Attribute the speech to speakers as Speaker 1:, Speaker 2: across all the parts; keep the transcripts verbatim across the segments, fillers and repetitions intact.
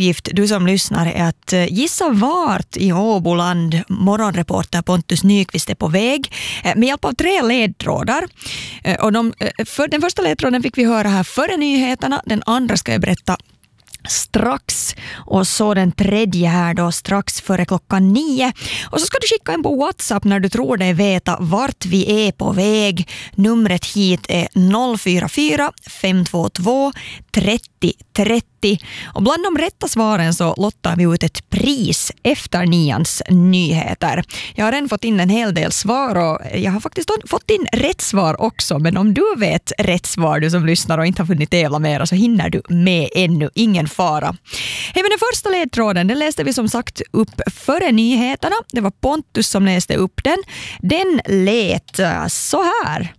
Speaker 1: uppgift, du som lyssnar, är att gissa vart i Åboland morgonreporter Pontus Nyqvist är på väg med hjälp av tre ledtrådar. Och de, för den första ledtråden fick vi höra här före nyheterna, den andra ska jag berätta strax, och så den tredje här då strax före klockan nio. Och så ska du skicka en på WhatsApp när du tror dig veta vart vi är på väg. Numret hit är noll fyra fyra fem två två trettio trettio, och bland de rätta svaren så lottar vi ut ett pris efter nians nyheter. Jag har redan fått in en hel del svar och jag har faktiskt fått in rätt svar också, men om du vet rätt svar, du som lyssnar och inte har funnit tävla mera, så hinner du med ännu, ingen fara. Hey, men den första ledtråden, den läste vi som sagt upp före nyheterna. Det var Pontus som läste upp den. Den lät så här.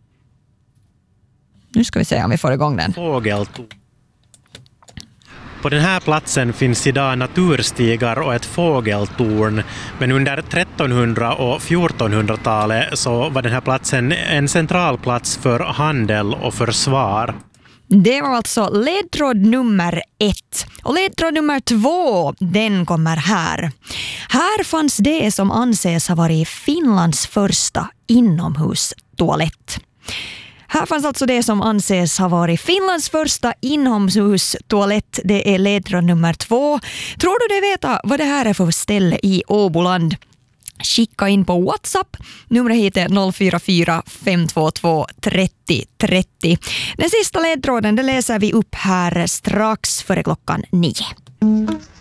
Speaker 1: Nu ska vi se om vi får igång den.
Speaker 2: Fågeltorn. På den här platsen finns idag naturstigar och ett fågeltorn, men under trettonhundra- och fjortonhundratalet så var den här platsen en central plats för handel och försvar.
Speaker 1: Det var alltså ledtråd nummer ett. Och ledtråd nummer två, den kommer här. Här fanns det som anses ha varit Finlands första inomhustoalett. Här fanns alltså det som anses ha varit Finlands första inomhustoalett. Det är ledtråd nummer två. Tror du det veta vad det här är för ställe i Åboland? Skicka in på WhatsApp. Numret hit är noll fyra fyra fem två två trettio trettio. Den sista ledtråden, det läser vi upp här strax före klockan nio.